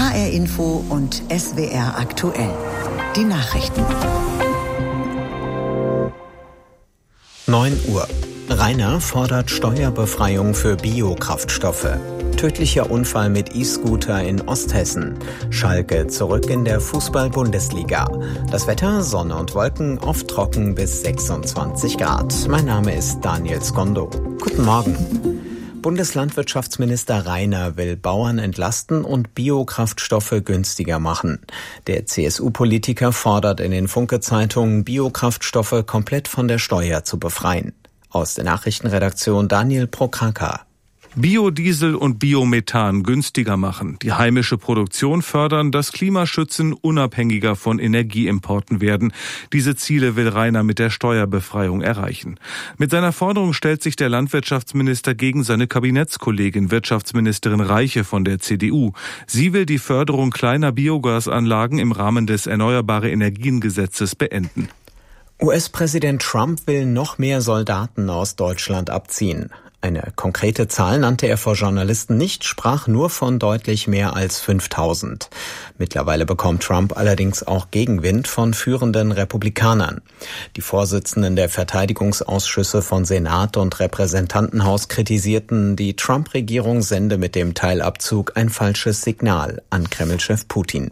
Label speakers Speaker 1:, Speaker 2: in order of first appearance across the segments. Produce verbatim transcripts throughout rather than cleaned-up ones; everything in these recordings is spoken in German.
Speaker 1: H R Info und S W R aktuell. Die Nachrichten.
Speaker 2: neun Uhr. Rainer fordert Steuerbefreiung für Biokraftstoffe. Tödlicher Unfall mit E-Scooter in Osthessen. Schalke zurück in der Fußball-Bundesliga. Das Wetter, Sonne und Wolken, oft trocken bis sechsundzwanzig Grad. Mein Name ist Daniel Skondo. Guten Morgen. Bundeslandwirtschaftsminister Rainer will Bauern entlasten und Biokraftstoffe günstiger machen. Der C S U-Politiker fordert in den Funke-Zeitungen, Biokraftstoffe komplett von der Steuer zu befreien. Aus der Nachrichtenredaktion Daniel Prokaka.
Speaker 3: Biodiesel und Biomethan günstiger machen, die heimische Produktion fördern, das Klima schützen, unabhängiger von Energieimporten werden. Diese Ziele will Rainer mit der Steuerbefreiung erreichen. Mit seiner Forderung stellt sich der Landwirtschaftsminister gegen seine Kabinettskollegin Wirtschaftsministerin Reiche von der C D U. Sie will die Förderung kleiner Biogasanlagen im Rahmen des Erneuerbare Energien-Gesetzes beenden.
Speaker 2: U S-Präsident Trump will noch mehr Soldaten aus Deutschland abziehen. Eine konkrete Zahl nannte er vor Journalisten nicht, sprach nur von deutlich mehr als fünftausend. Mittlerweile bekommt Trump allerdings auch Gegenwind von führenden Republikanern. Die Vorsitzenden der Verteidigungsausschüsse von Senat und Repräsentantenhaus kritisierten, die Trump-Regierung sende mit dem Teilabzug ein falsches Signal an Kreml-Chef Putin.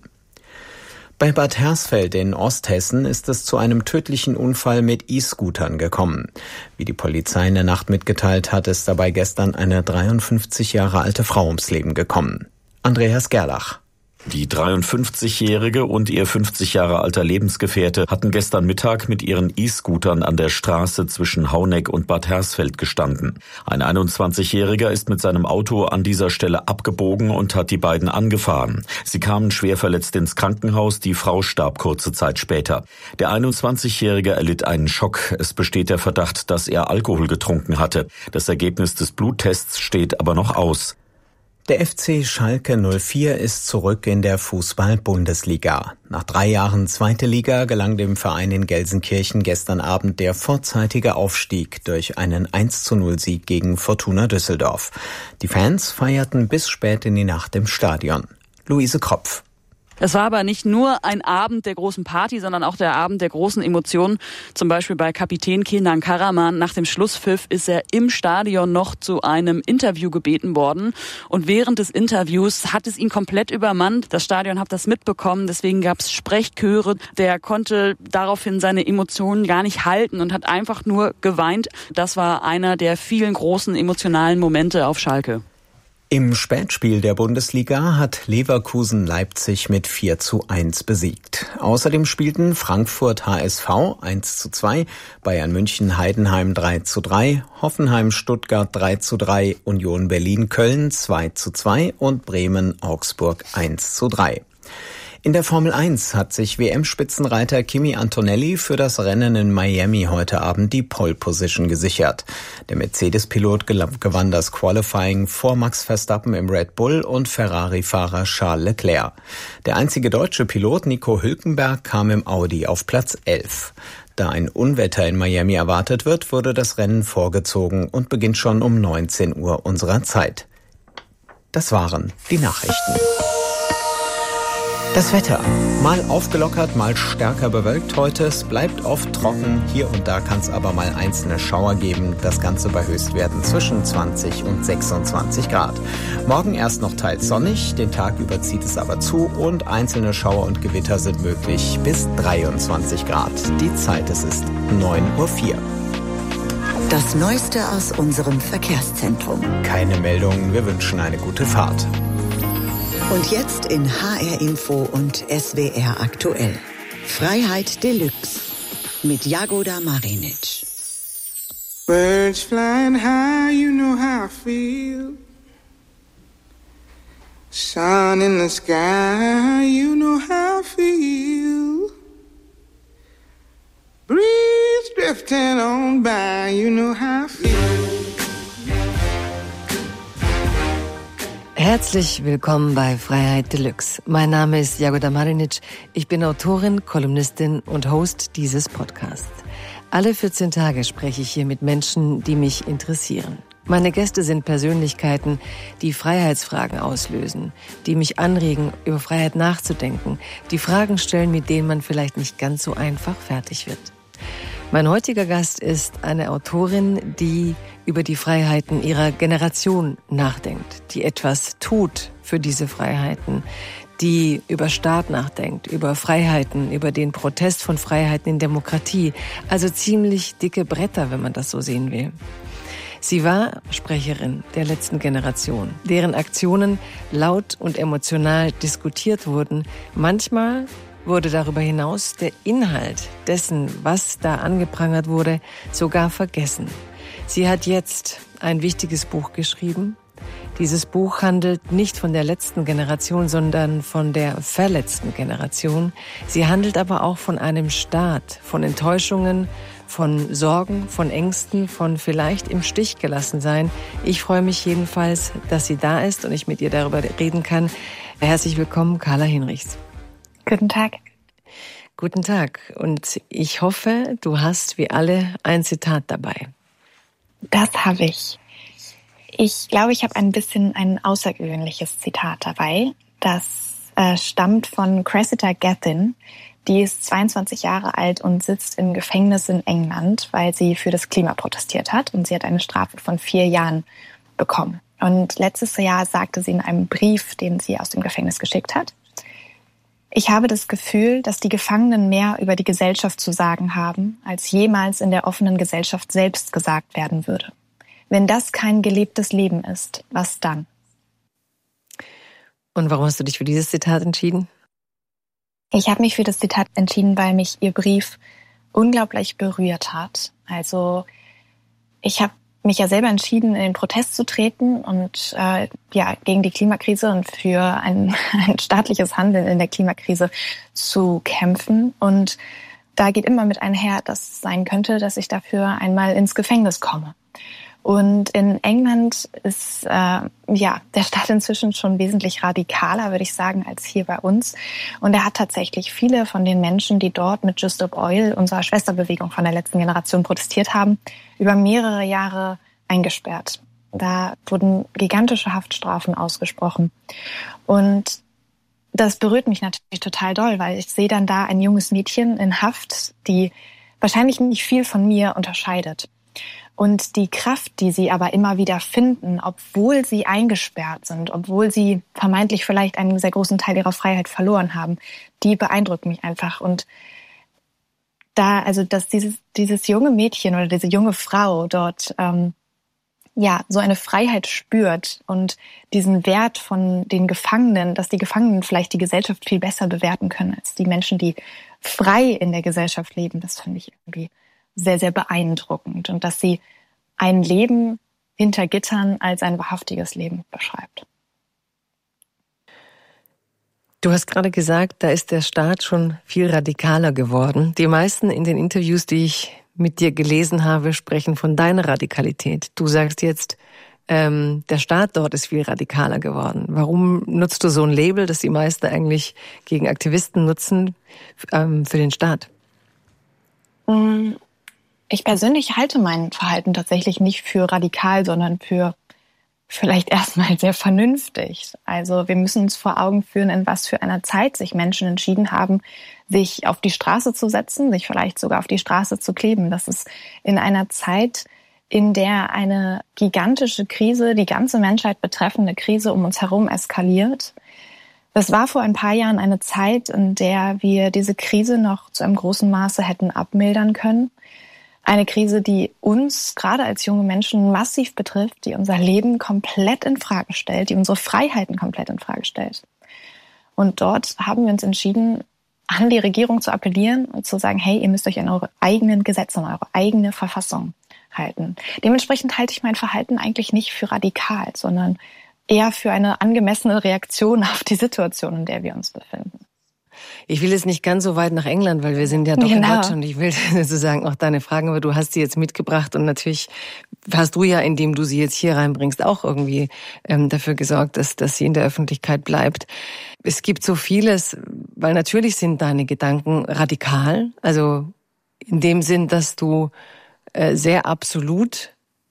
Speaker 2: Bei Bad Hersfeld in Osthessen ist es zu einem tödlichen Unfall mit E-Scootern gekommen. Wie die Polizei in der Nacht mitgeteilt hat, ist dabei gestern eine dreiundfünfzig Jahre alte Frau ums Leben gekommen. Andreas Gerlach.
Speaker 4: Die dreiundfünfzigjährige und ihr fünfzig Jahre alter Lebensgefährte hatten gestern Mittag mit ihren E-Scootern an der Straße zwischen Hauneck und Bad Hersfeld gestanden. Ein einundzwanzigjähriger ist mit seinem Auto an dieser Stelle abgebogen und hat die beiden angefahren. Sie kamen schwer verletzt ins Krankenhaus, die Frau starb kurze Zeit später. Der einundzwanzigjährige erlitt einen Schock. Es besteht der Verdacht, dass er Alkohol getrunken hatte. Das Ergebnis des Bluttests steht aber noch aus.
Speaker 2: Der F C Schalke null vier ist zurück in der Fußball-Bundesliga. Nach drei Jahren zweite Liga gelang dem Verein in Gelsenkirchen gestern Abend der vorzeitige Aufstieg durch einen eins zu null Sieg gegen Fortuna Düsseldorf. Die Fans feierten bis spät in die Nacht im Stadion. Luise Kropf.
Speaker 5: Es war aber nicht nur ein Abend der großen Party, sondern auch der Abend der großen Emotionen. Zum Beispiel bei Kapitän Kenan Karaman. Nach dem Schlusspfiff ist er im Stadion noch zu einem Interview gebeten worden. Und während des Interviews hat es ihn komplett übermannt. Das Stadion hat das mitbekommen, deswegen gab es Sprechchöre. Der konnte daraufhin seine Emotionen gar nicht halten und hat einfach nur geweint. Das war einer der vielen großen emotionalen Momente auf Schalke.
Speaker 2: Im Spätspiel der Bundesliga hat Leverkusen Leipzig mit vier zu eins besiegt. Außerdem spielten Frankfurt H S V eins zu zwei, Bayern München Heidenheim drei zu drei, Hoffenheim Stuttgart drei zu drei, Union Berlin Köln zwei zu zwei und Bremen Augsburg eins zu drei. In der Formel eins hat sich W M-Spitzenreiter Kimi Antonelli für das Rennen in Miami heute Abend die Pole Position gesichert. Der Mercedes-Pilot gewann das Qualifying vor Max Verstappen im Red Bull und Ferrari-Fahrer Charles Leclerc. Der einzige deutsche Pilot Nico Hülkenberg kam im Audi auf Platz elf. Da ein Unwetter in Miami erwartet wird, wurde das Rennen vorgezogen und beginnt schon um neunzehn Uhr unserer Zeit. Das waren die Nachrichten. Das Wetter. Mal aufgelockert, mal stärker bewölkt heute. Es bleibt oft trocken. Hier und da kann es aber mal einzelne Schauer geben. Das Ganze bei Höchstwerten zwischen zwanzig und sechsundzwanzig Grad. Morgen erst noch teils sonnig. Den Tag über zieht es aber zu und einzelne Schauer und Gewitter sind möglich bis dreiundzwanzig Grad. Die Zeit, es ist neun Uhr vier.
Speaker 1: Das Neueste aus unserem Verkehrszentrum.
Speaker 2: Keine Meldungen. Wir wünschen eine gute Fahrt.
Speaker 1: Und jetzt in H R Info und S W R aktuell. Freiheit Deluxe mit Jagoda Marinic.
Speaker 6: Birds flying high, you know how I feel. Sun in the sky, you know how I feel. Breeze drifting on by, you know how I feel.
Speaker 7: Herzlich willkommen bei Freiheit Deluxe. Mein Name ist Jagoda Marinic. Ich bin Autorin, Kolumnistin und Host dieses Podcasts. Alle vierzehn Tage spreche ich hier mit Menschen, die mich interessieren. Meine Gäste sind Persönlichkeiten, die Freiheitsfragen auslösen, die mich anregen, über Freiheit nachzudenken, die Fragen stellen, mit denen man vielleicht nicht ganz so einfach fertig wird. Mein heutiger Gast ist eine Autorin, die über die Freiheiten ihrer Generation nachdenkt, die etwas tut für diese Freiheiten, die über Staat nachdenkt, über Freiheiten, über den Protest von Freiheiten in Demokratie. Also ziemlich dicke Bretter, wenn man das so sehen will. Sie war Sprecherin der letzten Generation, deren Aktionen laut und emotional diskutiert wurden. Manchmal wurde darüber hinaus der Inhalt dessen, was da angeprangert wurde, sogar vergessen. Sie hat jetzt ein wichtiges Buch geschrieben. Dieses Buch handelt nicht von der letzten Generation, sondern von der verletzten Generation. Sie handelt aber auch von einem Staat, von Enttäuschungen, von Sorgen, von Ängsten, von vielleicht im Stich gelassen sein. Ich freue mich jedenfalls, dass sie da ist und ich mit ihr darüber reden kann. Herzlich willkommen, Carla Hinrichs.
Speaker 8: Guten Tag.
Speaker 7: Guten Tag. Und ich hoffe, du hast wie alle ein Zitat dabei.
Speaker 8: Das habe ich. Ich glaube, ich habe ein bisschen ein außergewöhnliches Zitat dabei. Das äh, stammt von Cressida Gethin. Die ist zweiundzwanzig Jahre alt und sitzt im Gefängnis in England, weil sie für das Klima protestiert hat. Und sie hat eine Strafe von vier Jahren bekommen. Und letztes Jahr sagte sie in einem Brief, den sie aus dem Gefängnis geschickt hat: Ich habe das Gefühl, dass die Gefangenen mehr über die Gesellschaft zu sagen haben, als jemals in der offenen Gesellschaft selbst gesagt werden würde. Wenn das kein gelebtes Leben ist, was dann?
Speaker 7: Und warum hast du dich für dieses Zitat entschieden?
Speaker 8: Ich habe mich für das Zitat entschieden, weil mich ihr Brief unglaublich berührt hat. Also ich habe mich ja selber entschieden, in den Protest zu treten und äh, ja gegen die Klimakrise und für ein, ein staatliches Handeln in der Klimakrise zu kämpfen. Und da geht immer mit einher, dass es sein könnte, dass ich dafür einmal ins Gefängnis komme. Und in England ist äh, ja der Staat inzwischen schon wesentlich radikaler, würde ich sagen, als hier bei uns. Und er hat tatsächlich viele von den Menschen, die dort mit Just Stop Oil, unserer Schwesterbewegung von der letzten Generation, protestiert haben, über mehrere Jahre eingesperrt. Da wurden gigantische Haftstrafen ausgesprochen. Und das berührt mich natürlich total doll, weil ich sehe dann da ein junges Mädchen in Haft, die wahrscheinlich nicht viel von mir unterscheidet. Und die Kraft, die sie aber immer wieder finden, obwohl sie eingesperrt sind, obwohl sie vermeintlich vielleicht einen sehr großen Teil ihrer Freiheit verloren haben, die beeindruckt mich einfach. Und da, also, dass dieses, dieses junge Mädchen oder diese junge Frau dort, ähm, ja, so eine Freiheit spürt und diesen Wert von den Gefangenen, dass die Gefangenen vielleicht die Gesellschaft viel besser bewerten können als die Menschen, die frei in der Gesellschaft leben, das finde ich irgendwie sehr, sehr beeindruckend. Und dass sie ein Leben hinter Gittern als ein wahrhaftiges Leben beschreibt.
Speaker 7: Du hast gerade gesagt, da ist der Staat schon viel radikaler geworden. Die meisten in den Interviews, die ich mit dir gelesen habe, sprechen von deiner Radikalität. Du sagst jetzt, ähm, der Staat dort ist viel radikaler geworden. Warum nutzt du so ein Label, das die meisten eigentlich gegen Aktivisten nutzen, ähm, für den Staat?
Speaker 8: Ich persönlich halte mein Verhalten tatsächlich nicht für radikal, sondern für vielleicht erstmal sehr vernünftig. Also wir müssen uns vor Augen führen, in was für einer Zeit sich Menschen entschieden haben, sich auf die Straße zu setzen, sich vielleicht sogar auf die Straße zu kleben. Das ist in einer Zeit, in der eine gigantische Krise, die ganze Menschheit betreffende Krise um uns herum eskaliert. Das war vor ein paar Jahren eine Zeit, in der wir diese Krise noch zu einem großen Maße hätten abmildern können. Eine Krise, die uns gerade als junge Menschen massiv betrifft, die unser Leben komplett in Frage stellt, die unsere Freiheiten komplett in Frage stellt. Und dort haben wir uns entschieden, an die Regierung zu appellieren und zu sagen, hey, ihr müsst euch an eure eigenen Gesetze, an eure eigene Verfassung halten. Dementsprechend halte ich mein Verhalten eigentlich nicht für radikal, sondern eher für eine angemessene Reaktion auf die Situation, in der wir uns befinden.
Speaker 7: Ich will jetzt nicht ganz so weit nach England, weil wir sind ja doch genau in Deutschland. Ich will sozusagen auch deine Fragen, aber du hast sie jetzt mitgebracht und natürlich hast du ja, indem du sie jetzt hier reinbringst, auch irgendwie ähm, dafür gesorgt, dass, dass sie in der Öffentlichkeit bleibt. Es gibt so vieles, weil natürlich sind deine Gedanken radikal, also in dem Sinn, dass du äh, sehr absolut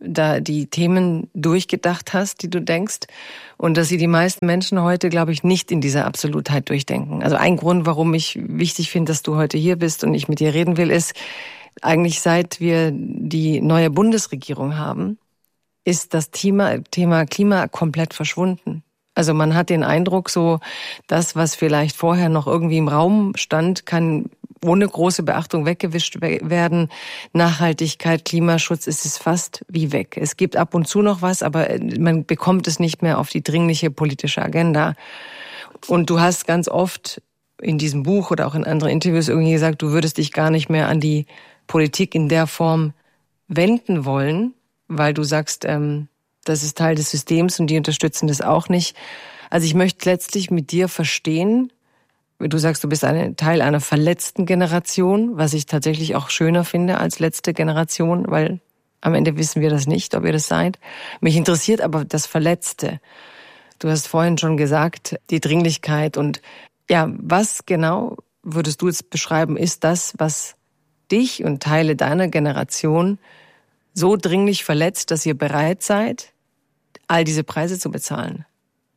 Speaker 7: da die Themen durchgedacht hast, die du denkst, und dass sie die meisten Menschen heute, glaube ich, nicht in dieser Absolutheit durchdenken. Also ein Grund, warum ich wichtig finde, dass du heute hier bist und ich mit dir reden will, ist, eigentlich seit wir die neue Bundesregierung haben, ist das Thema, Thema Klima komplett verschwunden. Also man hat den Eindruck, so das, was vielleicht vorher noch irgendwie im Raum stand, kann ohne große Beachtung weggewischt werden. Nachhaltigkeit, Klimaschutz, ist es fast wie weg. Es gibt ab und zu noch was, aber man bekommt es nicht mehr auf die dringliche politische Agenda. Und du hast ganz oft in diesem Buch oder auch in anderen Interviews irgendwie gesagt, du würdest dich gar nicht mehr an die Politik in der Form wenden wollen, weil du sagst, ähm, das ist Teil des Systems und die unterstützen das auch nicht. Also ich möchte letztlich mit dir verstehen, du sagst, du bist ein Teil einer verletzten Generation, was ich tatsächlich auch schöner finde als letzte Generation, weil am Ende wissen wir das nicht, ob ihr das seid. Mich interessiert aber das Verletzte. Du hast vorhin schon gesagt, die Dringlichkeit und ja, was genau würdest du jetzt beschreiben, ist das, was dich und Teile deiner Generation so dringlich verletzt, dass ihr bereit seid, all diese Preise zu bezahlen?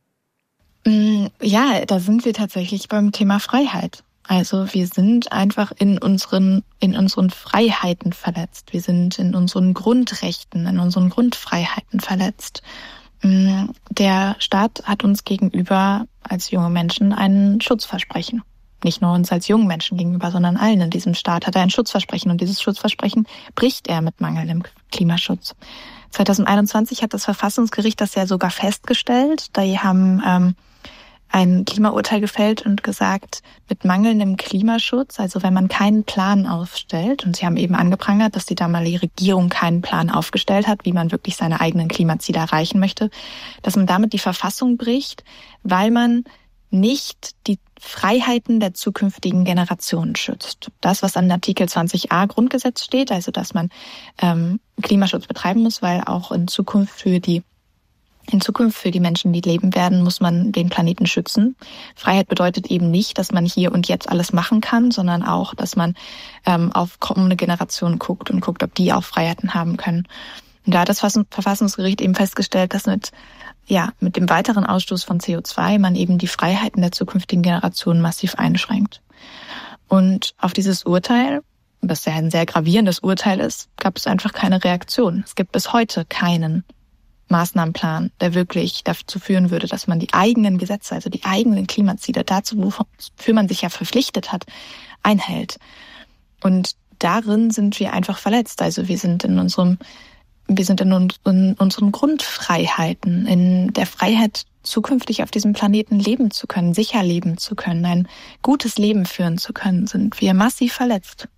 Speaker 8: Ja, da sind wir tatsächlich beim Thema Freiheit. Also wir sind einfach in unseren, in unseren Freiheiten verletzt. Wir sind in unseren Grundrechten, in unseren Grundfreiheiten verletzt. Der Staat hat uns gegenüber als junge Menschen ein Schutzversprechen. Nicht nur uns als jungen Menschen gegenüber, sondern allen in diesem Staat hat er ein Schutzversprechen. Und dieses Schutzversprechen bricht er mit mangelndem Klimaschutz. zwanzig einundzwanzig hat das Verfassungsgericht das ja sogar festgestellt. Die haben ähm, ein Klimaurteil gefällt und gesagt, mit mangelndem Klimaschutz, also wenn man keinen Plan aufstellt, und sie haben eben angeprangert, dass die damalige Regierung keinen Plan aufgestellt hat, wie man wirklich seine eigenen Klimaziele erreichen möchte, dass man damit die Verfassung bricht, weil man nicht die Freiheiten der zukünftigen Generationen schützt. Das, was an Artikel zwanzig a Grundgesetz steht, also dass man ähm, Klimaschutz betreiben muss, weil auch in Zukunft für die in Zukunft für die Menschen, die leben werden, muss man den Planeten schützen. Freiheit bedeutet eben nicht, dass man hier und jetzt alles machen kann, sondern auch, dass man ähm, auf kommende Generationen guckt und guckt, ob die auch Freiheiten haben können. Und da hat das Verfassungsgericht eben festgestellt, dass mit ja mit dem weiteren Ausstoß von C O zwei man eben die Freiheiten der zukünftigen Generationen massiv einschränkt. Und auf dieses Urteil, was ja ein sehr gravierendes Urteil ist, gab es einfach keine Reaktion. Es gibt bis heute keinen Maßnahmenplan, der wirklich dazu führen würde, dass man die eigenen Gesetze, also die eigenen Klimaziele, dazu, wofür man sich ja verpflichtet hat, einhält. Und darin sind wir einfach verletzt. Also wir sind in unserem, wir sind in, uns, in unseren Grundfreiheiten, in der Freiheit, zukünftig auf diesem Planeten leben zu können, sicher leben zu können, ein gutes Leben führen zu können, sind wir massiv verletzt.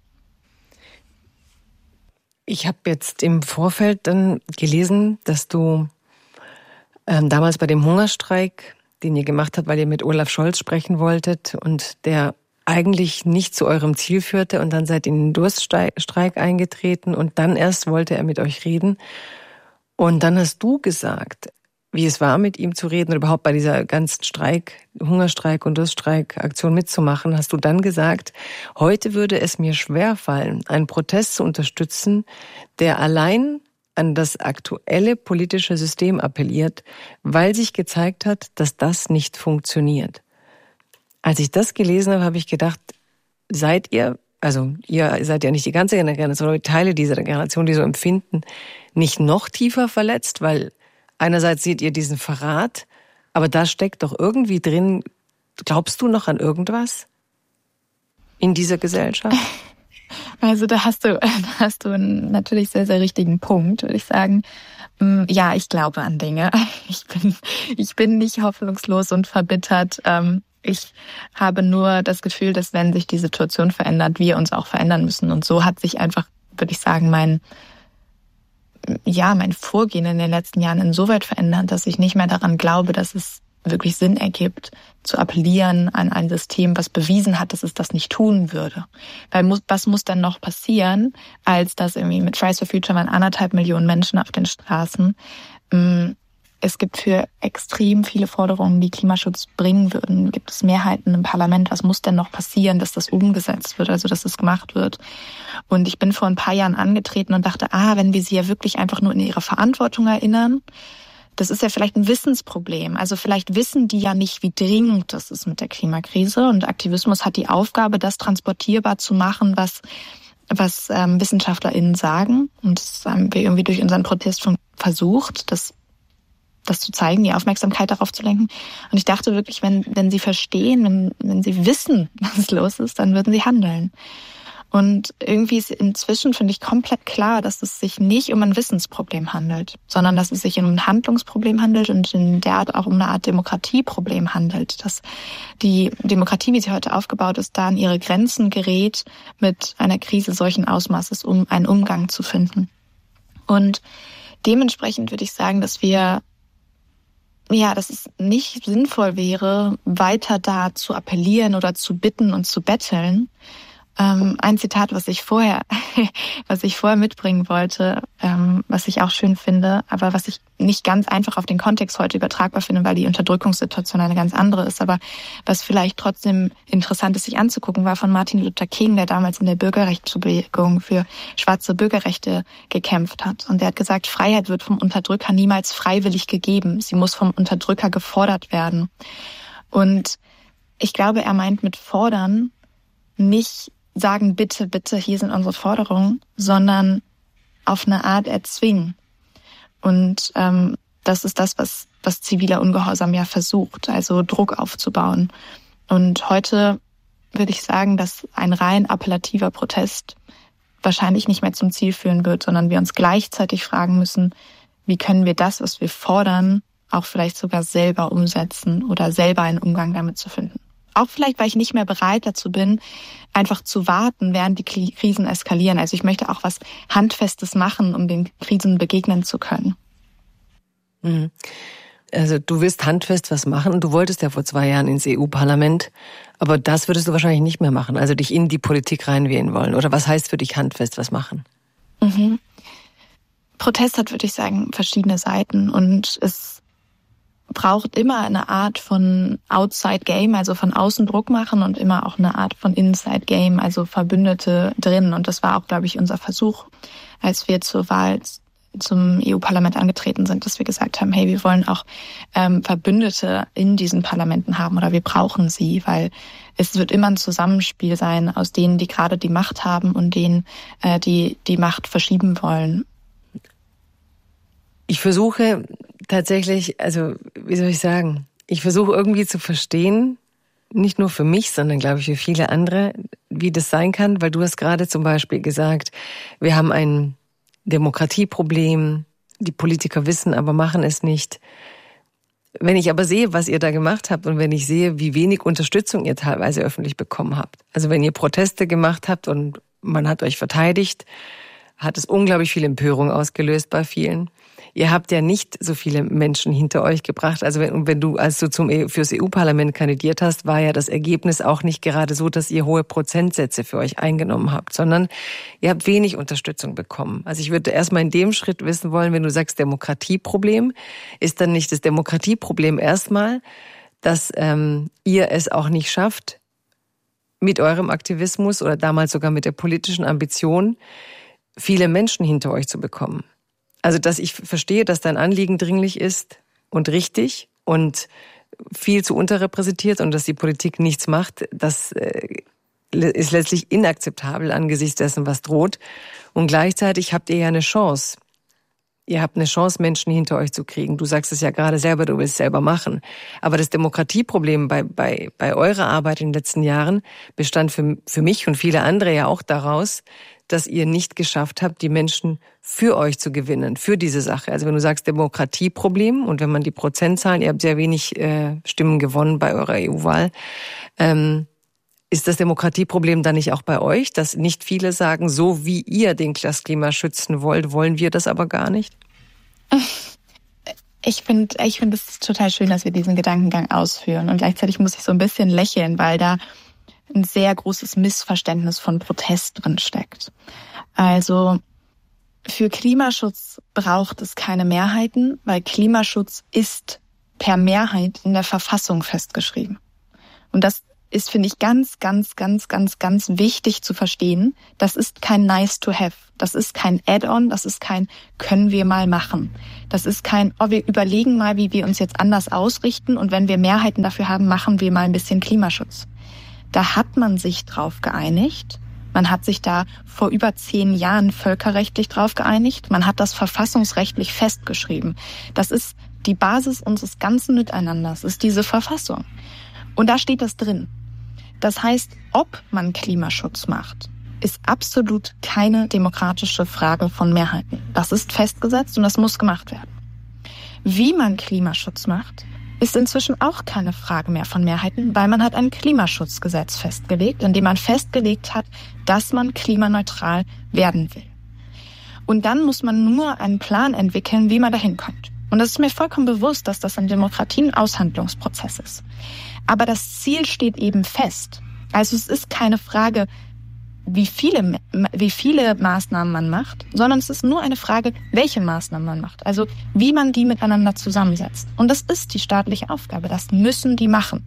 Speaker 7: Ich habe jetzt im Vorfeld dann gelesen, dass du ähm, damals bei dem Hungerstreik, den ihr gemacht habt, weil ihr mit Olaf Scholz sprechen wolltet und der eigentlich nicht zu eurem Ziel führte, und dann seid ihr in den Durststreik eingetreten und dann erst wollte er mit euch reden. Und dann hast du gesagt, wie es war, mit ihm zu reden, oder überhaupt bei dieser ganzen Streik, Hungerstreik und Durststreik-Aktion mitzumachen, hast du dann gesagt, heute würde es mir schwerfallen, einen Protest zu unterstützen, der allein an das aktuelle politische System appelliert, weil sich gezeigt hat, dass das nicht funktioniert. Als ich das gelesen habe, habe ich gedacht, seid ihr, also ihr seid ja nicht die ganze Generation, sondern Teile dieser Generation, die so empfinden, nicht noch tiefer verletzt, weil einerseits seht ihr diesen Verrat, aber da steckt doch irgendwie drin, glaubst du noch an irgendwas in dieser Gesellschaft?
Speaker 8: Also da hast du, da hast du einen natürlich sehr, sehr richtigen Punkt, würde ich sagen. Ja, ich glaube an Dinge. Ich bin, ich bin nicht hoffnungslos und verbittert. Ich habe nur das Gefühl, dass wenn sich die Situation verändert, wir uns auch verändern müssen. Und so hat sich einfach, würde ich sagen, mein ja, mein Vorgehen in den letzten Jahren insoweit verändert, dass ich nicht mehr daran glaube, dass es wirklich Sinn ergibt, zu appellieren an ein System, was bewiesen hat, dass es das nicht tun würde. Weil muss, was muss dann noch passieren, als dass irgendwie mit Fridays for Future waren anderthalb Millionen Menschen auf den Straßen. es gibt für extrem viele Forderungen, die Klimaschutz bringen würden, gibt es Mehrheiten im Parlament. Was muss denn noch passieren, dass das umgesetzt wird, also dass das gemacht wird? Und ich bin vor ein paar Jahren angetreten und dachte, ah, wenn wir sie ja wirklich einfach nur in ihre Verantwortung erinnern, das ist ja vielleicht ein Wissensproblem. Also vielleicht wissen die ja nicht, wie dringend das ist mit der Klimakrise. Und Aktivismus hat die Aufgabe, das transportierbar zu machen, was was ähm, WissenschaftlerInnen sagen. Und das haben wir irgendwie durch unseren Protest versucht, das das zu zeigen, die Aufmerksamkeit darauf zu lenken. Und ich dachte wirklich, wenn wenn sie verstehen, wenn wenn sie wissen, was los ist, dann würden sie handeln. Und irgendwie ist inzwischen, finde ich, komplett klar, dass es sich nicht um ein Wissensproblem handelt, sondern dass es sich um ein Handlungsproblem handelt und in der Art auch um eine Art Demokratieproblem handelt. Dass die Demokratie, wie sie heute aufgebaut ist, da an ihre Grenzen gerät, mit einer Krise solchen Ausmaßes, um einen Umgang zu finden. Und dementsprechend würde ich sagen, dass wir ja, dass es nicht sinnvoll wäre, weiter da zu appellieren oder zu bitten und zu betteln. Ähm, ein Zitat, was ich vorher, was ich vorher mitbringen wollte, ähm, was ich auch schön finde, aber was ich nicht ganz einfach auf den Kontext heute übertragbar finde, weil die Unterdrückungssituation eine ganz andere ist, aber was vielleicht trotzdem interessant ist, sich anzugucken, war von Martin Luther King, der damals in der Bürgerrechtsbewegung für schwarze Bürgerrechte gekämpft hat. Und der hat gesagt, Freiheit wird vom Unterdrücker niemals freiwillig gegeben. Sie muss vom Unterdrücker gefordert werden. Und ich glaube, er meint mit fordern nicht sagen, bitte, bitte, hier sind unsere Forderungen, sondern auf eine Art erzwingen. Und ähm, das ist das, was, was ziviler Ungehorsam ja versucht, also Druck aufzubauen. Und heute würde ich sagen, dass ein rein appellativer Protest wahrscheinlich nicht mehr zum Ziel führen wird, sondern wir uns gleichzeitig fragen müssen, wie können wir das, was wir fordern, auch vielleicht sogar selber umsetzen oder selber einen Umgang damit zu finden. Auch vielleicht, weil ich nicht mehr bereit dazu bin, einfach zu warten, während die Krisen eskalieren. Also ich möchte auch was Handfestes machen, um den Krisen begegnen zu können.
Speaker 7: Also du willst handfest was machen. Du wolltest ja vor zwei Jahren ins E U-Parlament, aber das würdest du wahrscheinlich nicht mehr machen. Also dich in die Politik reinwählen wollen. Oder was heißt für dich handfest was machen?
Speaker 8: Mhm. Protest hat, würde ich sagen, verschiedene Seiten und es braucht immer eine Art von Outside Game, also von außen Druck machen und immer auch eine Art von Inside Game, also Verbündete drin. Und das war auch, glaube ich, unser Versuch, als wir zur Wahl zum E U-Parlament angetreten sind, dass wir gesagt haben, hey, wir wollen auch ähm, Verbündete in diesen Parlamenten haben oder wir brauchen sie, weil es wird immer ein Zusammenspiel sein aus denen, die gerade die Macht haben und denen, äh, die die Macht verschieben wollen.
Speaker 7: Ich versuche tatsächlich, also wie soll ich sagen, ich versuche irgendwie zu verstehen, nicht nur für mich, sondern glaube ich für viele andere, wie das sein kann, weil du hast gerade zum Beispiel gesagt, wir haben ein Demokratieproblem, die Politiker wissen, aber machen es nicht. Wenn ich aber sehe, was ihr da gemacht habt und wenn ich sehe, wie wenig Unterstützung ihr teilweise öffentlich bekommen habt, also wenn ihr Proteste gemacht habt und man hat euch verteidigt, hat es unglaublich viel Empörung ausgelöst bei vielen. Ihr habt ja nicht so viele Menschen hinter euch gebracht. Also wenn, wenn du, als du zum fürs E U-Parlament kandidiert hast, war ja das Ergebnis auch nicht gerade so, dass ihr hohe Prozentsätze für euch eingenommen habt, sondern ihr habt wenig Unterstützung bekommen. Also ich würde erstmal in dem Schritt wissen wollen, wenn du sagst Demokratieproblem, ist dann nicht das Demokratieproblem erstmal, dass ähm, ihr es auch nicht schafft, mit eurem Aktivismus oder damals sogar mit der politischen Ambition, viele Menschen hinter euch zu bekommen. Also, dass ich verstehe, dass dein Anliegen dringlich ist und richtig und viel zu unterrepräsentiert und dass die Politik nichts macht, das ist letztlich inakzeptabel angesichts dessen, was droht. Und gleichzeitig habt ihr ja eine Chance. Ihr habt eine Chance, Menschen hinter euch zu kriegen. Du sagst es ja gerade selber, du willst es selber machen. Aber das Demokratieproblem bei, bei, bei eurer Arbeit in den letzten Jahren bestand für, für mich und viele andere ja auch daraus, dass ihr nicht geschafft habt, die Menschen für euch zu gewinnen, für diese Sache. Also wenn du sagst Demokratieproblem und wenn man die Prozentzahlen, ihr habt sehr wenig äh, Stimmen gewonnen bei eurer E U-Wahl, ähm, ist das Demokratieproblem dann nicht auch bei euch, dass nicht viele sagen, so wie ihr den Klima schützen wollt, wollen wir das aber gar nicht?
Speaker 8: Ich finde, ich finde es total schön, dass wir diesen Gedankengang ausführen und gleichzeitig muss ich so ein bisschen lächeln, weil da ein sehr großes Missverständnis von Protest drin steckt. Also Für Klimaschutz braucht es keine Mehrheiten, weil Klimaschutz ist per Mehrheit in der Verfassung festgeschrieben. Und das ist, finde ich, ganz, ganz, ganz, ganz, ganz wichtig zu verstehen. Das ist kein nice to have. Das ist kein Add-on. Das ist kein können wir mal machen. Das ist kein, oh, wir überlegen mal, wie wir uns jetzt anders ausrichten und wenn wir Mehrheiten dafür haben, machen wir mal ein bisschen Klimaschutz. Da hat man sich drauf geeinigt. Man hat sich da vor über zehn Jahren völkerrechtlich drauf geeinigt. Man hat das verfassungsrechtlich festgeschrieben. Das ist die Basis unseres ganzen Miteinanders, ist diese Verfassung. Und da steht das drin. Das heißt, ob man Klimaschutz macht, ist absolut keine demokratische Frage von Mehrheiten. Das ist festgesetzt und das muss gemacht werden. Wie man Klimaschutz macht, ist inzwischen auch keine Frage mehr von Mehrheiten, weil man hat ein Klimaschutzgesetz festgelegt, in dem man festgelegt hat, dass man klimaneutral werden will. Und dann muss man nur einen Plan entwickeln, wie man dahin kommt. Und es ist mir vollkommen bewusst, dass das in Demokratie ein Aushandlungsprozess ist. Aber das Ziel steht eben fest. Also es ist keine Frage, wie viele, wie viele Maßnahmen man macht, sondern es ist nur eine Frage, welche Maßnahmen man macht. Also wie man die miteinander zusammensetzt. Und das ist die staatliche Aufgabe. Das müssen die machen.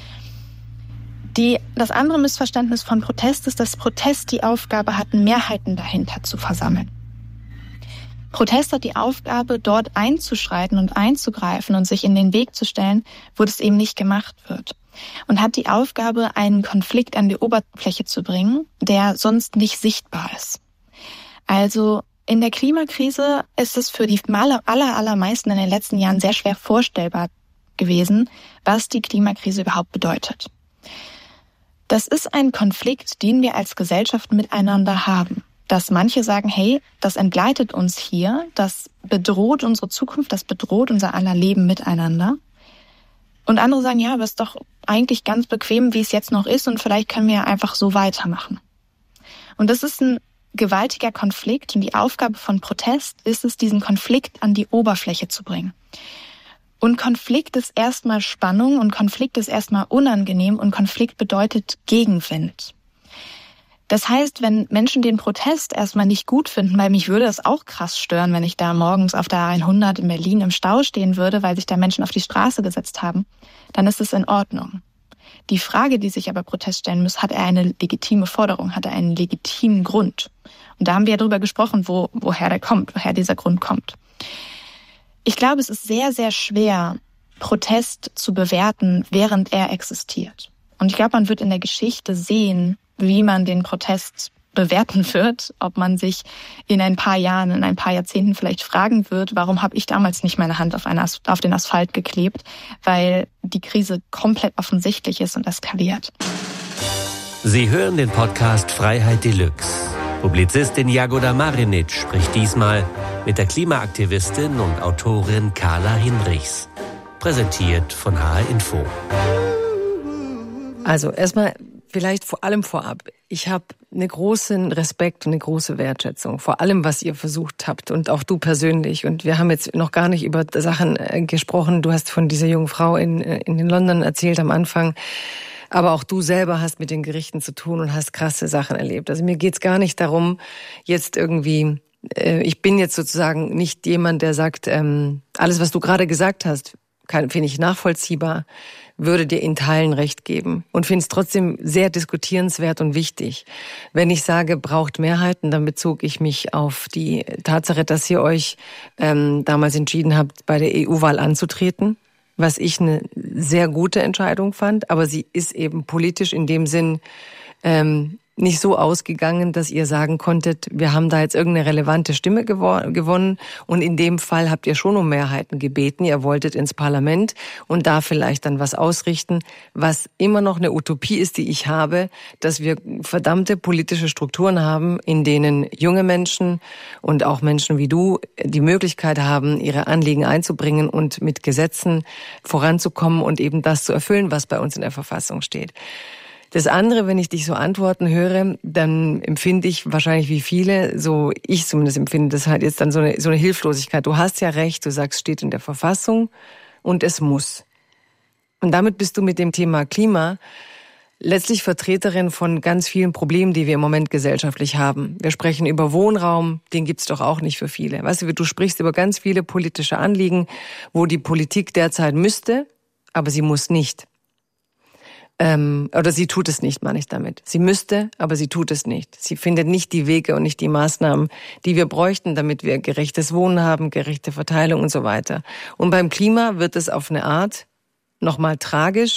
Speaker 8: Die, das andere Missverständnis von Protest ist, dass Protest die Aufgabe hat, Mehrheiten dahinter zu versammeln. Protest hat die Aufgabe, dort einzuschreiten und einzugreifen und sich in den Weg zu stellen, wo das eben nicht gemacht wird. Und hat die Aufgabe, einen Konflikt an die Oberfläche zu bringen, der sonst nicht sichtbar ist. Also in der Klimakrise ist es für die aller, aller, allermeisten in den letzten Jahren sehr schwer vorstellbar gewesen, was die Klimakrise überhaupt bedeutet. Das ist ein Konflikt, den wir als Gesellschaft miteinander haben. Dass manche sagen, hey, das entgleitet uns hier, das bedroht unsere Zukunft, das bedroht unser aller Leben miteinander. Und andere sagen, ja, aber es ist doch eigentlich ganz bequem, wie es jetzt noch ist und vielleicht können wir einfach so weitermachen. Und das ist ein gewaltiger Konflikt und die Aufgabe von Protest ist es, diesen Konflikt an die Oberfläche zu bringen. Und Konflikt ist erstmal Spannung und Konflikt ist erstmal unangenehm und Konflikt bedeutet Gegenwind. Das heißt, wenn Menschen den Protest erstmal nicht gut finden, weil mich würde es auch krass stören, wenn ich da morgens auf der hundert in Berlin im Stau stehen würde, weil sich da Menschen auf die Straße gesetzt haben, dann ist es in Ordnung. Die Frage, die sich aber Protest stellen muss, hat er eine legitime Forderung, hat er einen legitimen Grund? Und da haben wir ja drüber gesprochen, wo, woher der kommt, woher dieser Grund kommt. Ich glaube, es ist sehr, sehr schwer, Protest zu bewerten, während er existiert. Und ich glaube, man wird in der Geschichte sehen, wie man den Protest bewerten wird, ob man sich in ein paar Jahren, in ein paar Jahrzehnten vielleicht fragen wird, warum habe ich damals nicht meine Hand auf, eine As- auf den Asphalt geklebt, weil die Krise komplett offensichtlich ist und eskaliert.
Speaker 9: Sie hören den Podcast Freiheit Deluxe. Publizistin Jagoda Marinic spricht diesmal mit der Klimaaktivistin und Autorin Carla Hinrichs. Präsentiert von H R Info.
Speaker 7: Also erstmal vielleicht vor allem vorab. Ich habe einen großen Respekt und eine große Wertschätzung vor allem, was ihr versucht habt und auch du persönlich. Und wir haben jetzt noch gar nicht über Sachen gesprochen. Du hast von dieser jungen Frau in, in London erzählt am Anfang. Aber auch du selber hast mit den Gerichten zu tun und hast krasse Sachen erlebt. Also mir geht's gar nicht darum, jetzt irgendwie, äh, ich bin jetzt sozusagen nicht jemand, der sagt, ähm, alles, was du gerade gesagt hast, finde ich nachvollziehbar, würde dir in Teilen recht geben und finde es trotzdem sehr diskutierenswert und wichtig. Wenn ich sage, braucht Mehrheiten, dann bezog ich mich auf die Tatsache, dass ihr euch ähm, damals entschieden habt, bei der E U-Wahl anzutreten, was ich eine sehr gute Entscheidung fand, aber sie ist eben politisch in dem Sinn ähm, nicht so ausgegangen, dass ihr sagen konntet, wir haben da jetzt irgendeine relevante Stimme gewo- gewonnen und in dem Fall habt ihr schon um Mehrheiten gebeten, ihr wolltet ins Parlament und da vielleicht dann was ausrichten, was immer noch eine Utopie ist, die ich habe, dass wir verdammte politische Strukturen haben, in denen junge Menschen und auch Menschen wie du die Möglichkeit haben, ihre Anliegen einzubringen und mit Gesetzen voranzukommen und eben das zu erfüllen, was bei uns in der Verfassung steht. Das andere, wenn ich dich so antworten höre, dann empfinde ich wahrscheinlich wie viele, so ich zumindest empfinde das halt jetzt dann so eine, so eine Hilflosigkeit. Du hast ja recht, du sagst, steht in der Verfassung und es muss. Und damit bist du mit dem Thema Klima letztlich Vertreterin von ganz vielen Problemen, die wir im Moment gesellschaftlich haben. Wir sprechen über Wohnraum, den gibt's doch auch nicht für viele. Weißt du, du sprichst über ganz viele politische Anliegen, wo die Politik derzeit müsste, aber sie muss nicht. Ähm, oder sie tut es nicht, meine ich damit. Sie müsste, aber sie tut es nicht. Sie findet nicht die Wege und nicht die Maßnahmen, die wir bräuchten, damit wir gerechtes Wohnen haben, gerechte Verteilung und so weiter. Und beim Klima wird es auf eine Art nochmal tragisch,